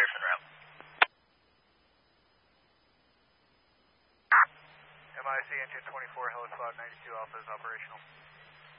Pearson ramp. MIC engine 24, Helix Cloud 92 Alpha is operational.